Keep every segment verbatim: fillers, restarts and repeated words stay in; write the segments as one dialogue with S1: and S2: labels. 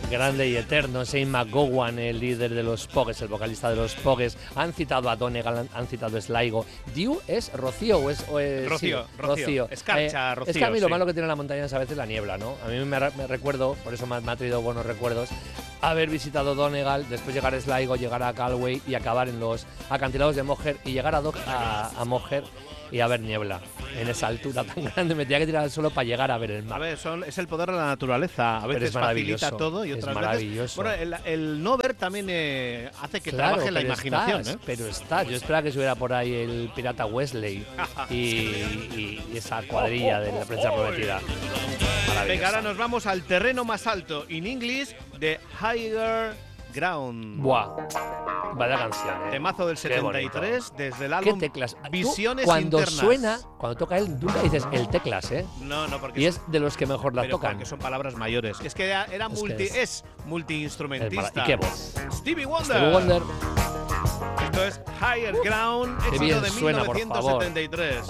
S1: grande y eterno, Shane McGowan, el líder de los Pogues, el vocalista de los Pogues. Han citado a Donegal, han, han citado a Sligo. ¿Diu es Rocío o es...? O es
S2: Rocío,
S1: sí,
S2: Rocío.
S1: Rocío.
S2: Escarcha,
S1: Eh,
S2: Rocío,
S1: Es que a mí lo
S2: sí.
S1: malo que tiene la montaña es a veces la niebla, ¿no? A mí me, me recuerdo, por eso me, me ha traído buenos recuerdos, haber visitado Donegal, después llegar a Sligo, llegar a Galway y acabar en los acantilados de Moher y llegar a, Do a, a Moher y a ver niebla en esa altura tan grande. Me tenía que tirar al suelo para llegar a ver el mar.
S2: A ver, son, es el poder de la naturaleza. A veces facilita todo y otras
S1: es maravilloso.
S2: veces. Bueno, el, el no ver también eh, hace que
S1: claro,
S2: trabaje la imaginación.
S1: Estás,
S2: ¿eh?
S1: Pero está. Yo esperaba que subiera por ahí el pirata Wesley y, y, y esa cuadrilla de la prensa prometida.
S2: Venga, ahora nos vamos al terreno más alto. En inglés, de Higher Ground.
S1: Buah. Vaya canción, ¿eh?
S2: Temazo del setenta y tres, desde el álbum
S1: ¿Qué teclas?
S2: Visiones
S1: Tú, cuando
S2: Internas.
S1: suena, cuando toca él, nunca dices el teclas, ¿eh?
S2: No, no, porque
S1: Y
S2: son,
S1: es de los que mejor la
S2: pero
S1: tocan.
S2: porque son palabras mayores. Es que era, era
S1: Es
S2: multi,
S1: que
S2: es,
S1: es-
S2: multiinstrumentista.
S1: ¿Y qué voz?
S2: Stevie Wonder.
S1: Stevie Wonder.
S2: Esto es Higher Ground,
S1: Qué
S2: éxito
S1: bien
S2: de
S1: suena, por
S2: mil novecientos setenta y tres.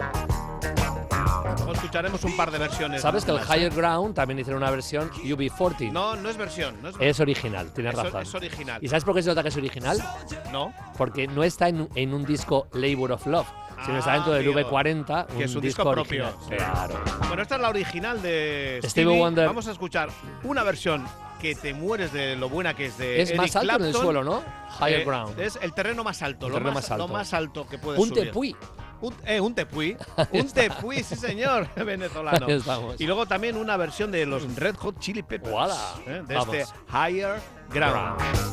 S2: Luego escucharemos un par de versiones.
S1: ¿Sabes que el
S2: más, ¿eh?
S1: Higher Ground también hicieron una versión U B cuarenta?
S2: No, no es versión. No es, versión.
S1: Es original, tienes
S2: es,
S1: razón.
S2: es original.
S1: ¿Y sabes por qué se nota que es original?
S2: No.
S1: Porque no está en, en un disco Labor of Love, sino
S2: Ah,
S1: está dentro del
S2: amigo.
S1: V cuarenta,
S2: Que es un
S1: disco,
S2: disco propio.
S1: original.
S2: Sí.
S1: Claro.
S2: Bueno, esta es la original de
S1: Stevie
S2: Stevie.
S1: Wonder.
S2: Vamos a escuchar una versión que te mueres de lo buena que es de
S1: Es
S2: Eric
S1: más alto
S2: Clapton.
S1: en el suelo, ¿no? Higher
S2: Eh,
S1: ground.
S2: Es el terreno más alto,
S1: El
S2: lo,
S1: terreno
S2: más,
S1: más alto.
S2: lo más alto que puedes
S1: Un
S2: subir.
S1: tepuy.
S2: Un, eh, un tepuy. Un tepuy, sí señor, venezolano.
S1: Ahí estamos.
S2: Y luego también una versión de los Red Hot Chili Peppers.
S1: Guala.
S2: ¿eh? De
S1: Vamos.
S2: este Higher Ground.